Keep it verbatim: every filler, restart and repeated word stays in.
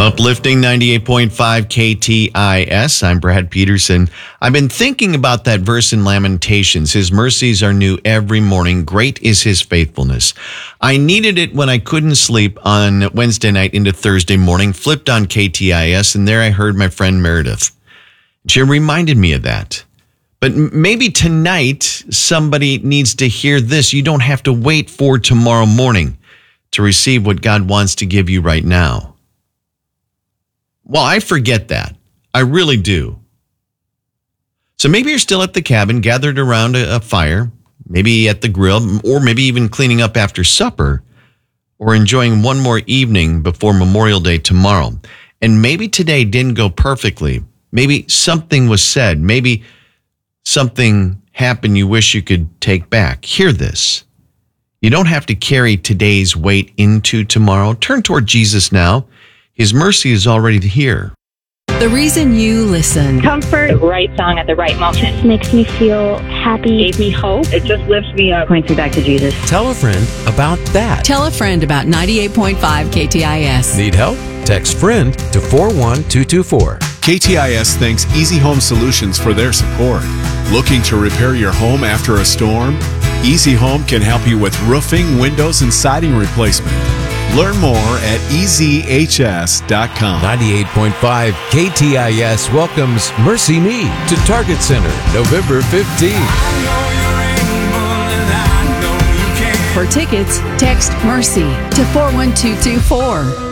Uplifting ninety-eight point five K T I S. I'm Brad Peterson. I've been thinking about that verse in Lamentations. His mercies are new every morning. Great is his faithfulness. I needed it when I couldn't sleep on Wednesday night into Thursday morning. Flipped on K T I S, and there I heard my friend Meredith. She reminded me of that. But maybe tonight somebody needs to hear this. You don't have to wait for tomorrow morning to receive what God wants to give you right now. Well, I forget that. I really do. So maybe you're still at the cabin, gathered around a, a fire, maybe at the grill, or maybe even cleaning up after supper, or enjoying one more evening before Memorial Day tomorrow. And maybe today didn't go perfectly. Maybe something was said. Maybe something happened you wish you could take back. Hear this. You don't have to carry today's weight into tomorrow. Turn toward Jesus now. His mercy is already here. The reason you listen. Comfort, the right song at the right moment. Makes me feel happy. Gave me hope. It just lifts me up. Points me back to Jesus. Tell a friend about that. Tell a friend about ninety-eight point five K T I S. Need help? Text FRIEND to four one two two four. K T I S thanks Easy Home Solutions for their support. Looking to repair your home after a storm? Easy Home can help you with roofing, windows, and siding replacement. Learn more at E Z H S dot com. ninety-eight point five K T I S welcomes Mercy Me to Target Center November fifteenth. For tickets, text MERCY to four one two two four.